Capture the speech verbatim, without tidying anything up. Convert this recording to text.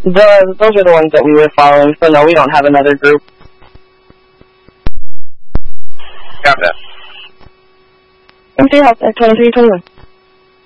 The, those are the ones that we were following, so no, we don't have another group. Got that. Thanks for your help, twenty-three twenty-one.